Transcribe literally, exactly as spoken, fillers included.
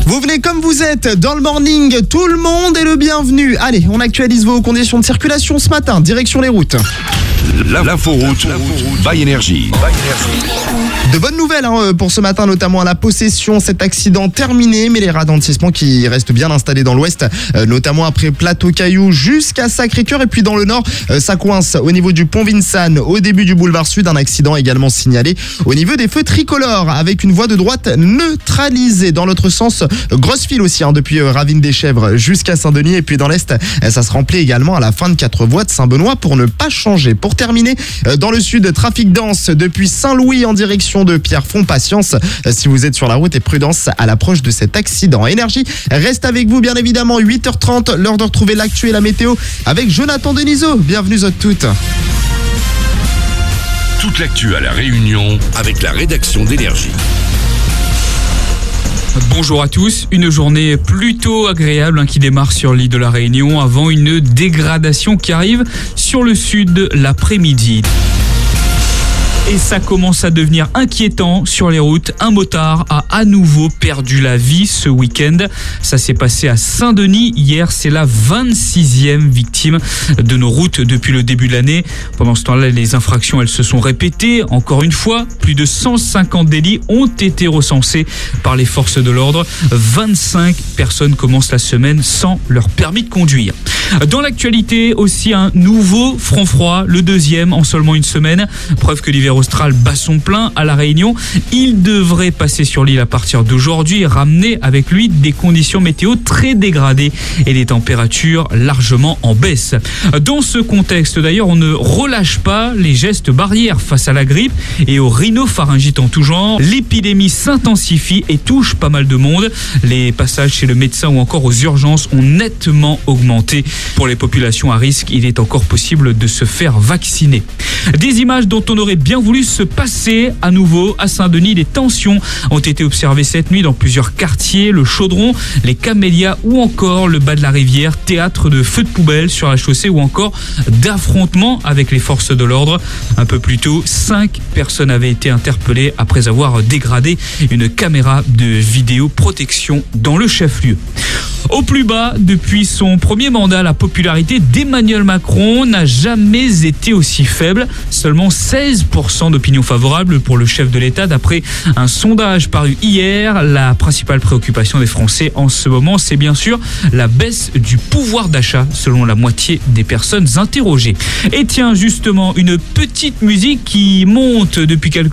Vous venez comme vous êtes dans le morning, tout le monde est le bienvenu. Allez, on actualise vos conditions de circulation ce matin, direction les routes. L'inforoute by Énergie. De bonnes nouvelles hein, pour ce matin, notamment à la Possession, cet accident terminé, mais les ralentissements qui restent bien installés dans l'ouest, euh, notamment après Plateau-Cailloux jusqu'à Sacré-Cœur, et puis dans le nord, euh, ça coince au niveau du pont Vincennes, au début du boulevard Sud, un accident également signalé au niveau des feux tricolores, avec une voie de droite neutralisée. Dans l'autre sens, grosse file aussi, hein, depuis euh, Ravine des Chèvres jusqu'à Saint-Denis, et puis dans l'est, euh, ça se remplit également à la fin de quatre voies de Saint-Benoît pour ne pas changer. Pour terminer, euh, dans le sud, trafic dense depuis Saint-Louis en direction de Pierrefonds. Patience si vous êtes sur la route et prudence à l'approche de cet accident. Énergie reste avec vous bien évidemment, huit heures trente, l'heure de retrouver l'actu et la météo avec Jonathan Denisot. Bienvenue à toutes. Toute l'actu à La Réunion avec la rédaction d'Énergie. Bonjour à tous, une journée plutôt agréable hein, qui démarre sur l'île de la Réunion avant une dégradation qui arrive sur le sud l'après-midi. Et ça commence à devenir inquiétant sur les routes. Un motard a à nouveau perdu la vie ce week-end. Ça s'est passé à Saint-Denis hier. C'est la vingt-sixième victime de nos routes depuis le début de l'année. Pendant ce temps-là, les infractions, elles se sont répétées. Encore une fois, plus de cent cinquante délits ont été recensés par les forces de l'ordre. vingt-cinq personnes commencent la semaine sans leur permis de conduire. Dans l'actualité, aussi un nouveau front froid, le deuxième en seulement une semaine. Preuve que l'hiver austral bat son plein à La Réunion. Il devrait passer sur l'île à partir d'aujourd'hui et ramener avec lui des conditions météo très dégradées et des températures largement en baisse. Dans ce contexte, d'ailleurs, on ne relâche pas les gestes barrières face à la grippe et au rhinopharyngite en tout genre. L'épidémie s'intensifie et touche pas mal de monde. Les passages chez le médecin ou encore aux urgences ont nettement augmenté. Pour les populations à risque, il est encore possible de se faire vacciner. Des images dont on aurait bien voulu se passer à nouveau à Saint-Denis. Des tensions ont été observées cette nuit dans plusieurs quartiers, le Chaudron, les Camélias ou encore le bas de la rivière, théâtre de feux de poubelle sur la chaussée ou encore d'affrontements avec les forces de l'ordre. Un peu plus tôt, cinq personnes avaient été interpellées après avoir dégradé une caméra de vidéoprotection dans le chef-lieu. Au plus bas, depuis son premier mandat, la popularité d'Emmanuel Macron n'a jamais été aussi faible. Seulement seize pour cent d'opinion favorable pour le chef de l'État. D'après un sondage paru hier, la principale préoccupation des Français en ce moment, c'est bien sûr la baisse du pouvoir d'achat, selon la moitié des personnes interrogées. Et tiens, justement, une petite musique qui monte depuis quelques